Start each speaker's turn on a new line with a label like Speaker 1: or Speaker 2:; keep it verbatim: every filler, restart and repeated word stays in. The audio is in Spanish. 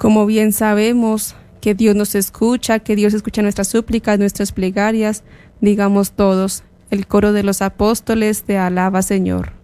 Speaker 1: Como bien sabemos que Dios nos escucha, que Dios escucha nuestras súplicas, nuestras plegarias, digamos todos, el coro de los apóstoles te alaba, Señor.